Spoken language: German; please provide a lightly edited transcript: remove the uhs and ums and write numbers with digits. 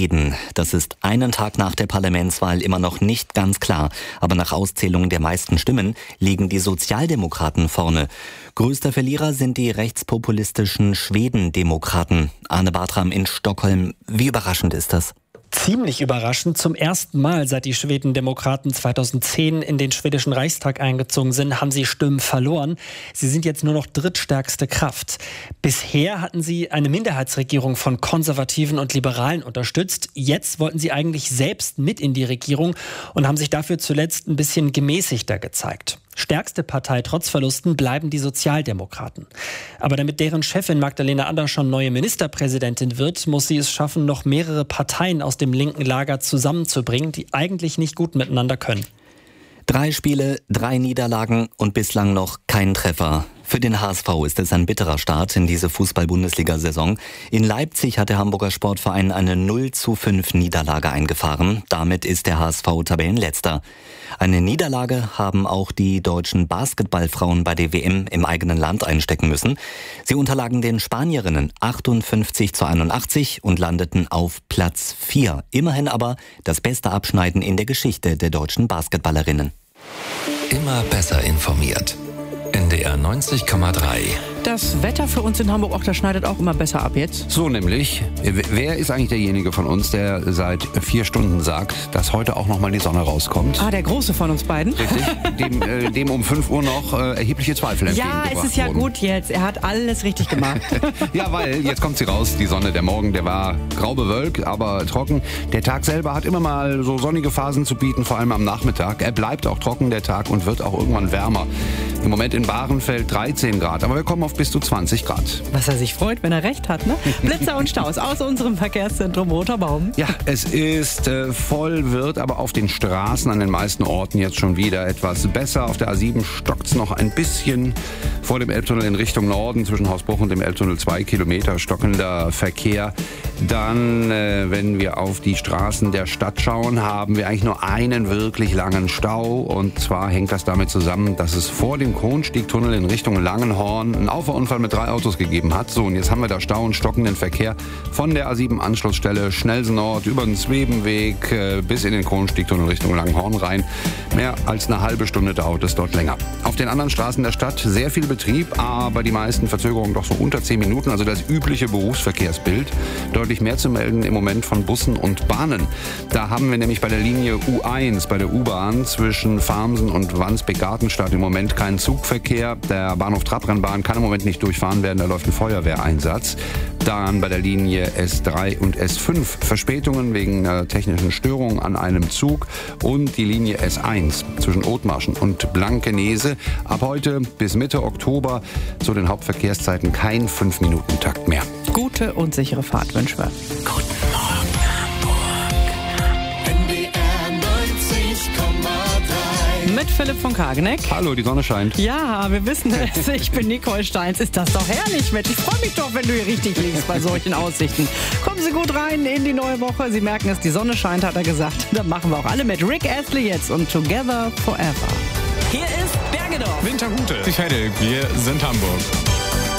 Schweden. Das ist einen Tag nach der Parlamentswahl immer noch nicht ganz klar. Aber nach Auszählung der meisten Stimmen liegen die Sozialdemokraten vorne. Größter Verlierer sind die rechtspopulistischen Schwedendemokraten. Arne Bartram in Stockholm. Wie überraschend ist das? Ziemlich überraschend. Zum ersten Mal, seit die Schwedendemokraten 2010 in den schwedischen Reichstag eingezogen sind, haben sie Stimmen verloren. Sie sind jetzt nur noch drittstärkste Kraft. Bisher hatten sie eine Minderheitsregierung von Konservativen und Liberalen unterstützt. Jetzt wollten sie eigentlich selbst mit in die Regierung und haben sich dafür zuletzt ein bisschen gemäßigter gezeigt. Stärkste Partei trotz Verlusten bleiben die Sozialdemokraten. Aber damit deren Chefin Magdalena Andersson neue Ministerpräsidentin wird, muss sie es schaffen, noch mehrere Parteien aus dem linken Lager zusammenzubringen, die eigentlich nicht gut miteinander können. 3 Spiele, 3 Niederlagen und bislang noch kein Treffer. Für den HSV ist es ein bitterer Start in diese Fußball-Bundesliga-Saison. In Leipzig hat der Hamburger Sportverein eine 0:5 Niederlage eingefahren. Damit ist der HSV Tabellenletzter. Eine Niederlage haben auch die deutschen Basketballfrauen bei der WM im eigenen Land einstecken müssen. Sie unterlagen den Spanierinnen 58:81 und landeten auf Platz 4. Immerhin aber das beste Abschneiden in der Geschichte der deutschen Basketballerinnen. Immer besser informiert. NDR 90,3. Das Wetter für uns in Hamburg, auch das schneidet auch immer besser ab jetzt. So nämlich, wer ist eigentlich derjenige von uns, der seit 4 Stunden sagt, dass heute auch nochmal die Sonne rauskommt? Ah, der Große von uns beiden. Richtig, dem um 5 Uhr noch erhebliche Zweifel entgegengebracht Ja, es ist ja wurden. gut jetzt. Er hat alles richtig gemacht. Ja, weil jetzt kommt sie raus, die Sonne. Der Morgen, der war grau bewölkt, aber trocken. Der Tag selber hat immer mal so sonnige Phasen zu bieten, vor allem am Nachmittag. Er bleibt auch trocken, der Tag, und wird auch irgendwann wärmer. Im Moment in Bahrenfeld 13 Grad, aber wir kommen auf bis zu 20 Grad. Was er sich freut, wenn er recht hat, ne? Blitzer und Staus aus unserem Verkehrszentrum Roterbaum. Ja, es ist voll, wird aber auf den Straßen an den meisten Orten jetzt schon wieder etwas besser. Auf der A7 stockt's noch ein bisschen vor dem Elbtunnel in Richtung Norden, zwischen Hausbruch und dem Elbtunnel 2 Kilometer stockender Verkehr. Dann, wenn wir auf die Straßen der Stadt schauen, haben wir eigentlich nur einen wirklich langen Stau. Und zwar hängt das damit zusammen, dass es vor dem Kronstiegtunnel in Richtung Langenhorn einen Auffahrunfall mit 3 Autos gegeben hat. So, und jetzt haben wir da Stau und stockenden Verkehr von der A7-Anschlussstelle Schnellsen Nord über den Zwebenweg bis in den Kronstiegtunnel Richtung Langenhorn rein. Mehr als eine halbe Stunde dauert es dort länger. Auf den anderen Straßen der Stadt sehr viel Betrieb, aber die meisten Verzögerungen doch so unter 10 Minuten. Also das übliche Berufsverkehrsbild. Deutlich mehr zu melden im Moment von Bussen und Bahnen. Da haben wir nämlich bei der Linie U1, bei der U-Bahn zwischen Farmsen und Wandsbek-Gartenstadt im Moment keinen Zugverkehr. Der Bahnhof Trabrennbahn kann im Moment nicht durchfahren werden, da läuft ein Feuerwehreinsatz. Dann bei der Linie S3 und S5 Verspätungen wegen technischen Störungen an einem Zug. Und die Linie S1 zwischen Othmarschen und Blankenese. Ab heute bis Mitte Oktober zu den Hauptverkehrszeiten kein 5-Minuten-Takt mehr. Gute und sichere Fahrt wünschen wir. Guten Morgen, Hamburg. NDR 90,3. Mit Philipp von Kageneck. Hallo, die Sonne scheint. Ja, wir wissen es. Ich bin Nicole Steins. Ist das doch herrlich, Mensch. Ich freue mich doch, wenn du hier richtig liegst bei solchen Aussichten. Kommen Sie gut rein in die neue Woche. Sie merken es, die Sonne scheint, hat er gesagt. Dann machen wir auch alle mit Rick Astley jetzt und Together Forever. Hier ist Bergedorf. Wintergute. Wir sind Hamburg.